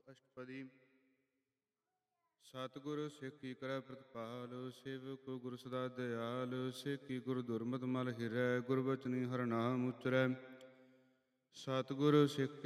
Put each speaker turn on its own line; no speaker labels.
ਅਸ਼ਟਪਦੀ। ਸਤਿਗੁਰ ਸਿੱਖ ਕੀ ਕਰੈ ਪ੍ਰਤਪਾਲ, ਸੇਵਕ ਗੁਰ ਸਦਾ ਦਿਆਲ। ਸਿੱਖ ਕੀ ਗੁਰ ਦੁਰਮਤਿ ਮਲ ਹਿਰੈ, ਗੁਰਬਚਨੀ ਹਰਿ ਨਾਮ ਉਚਰੈ। ਸਤਿਗੁਰ ਸਿੱਖ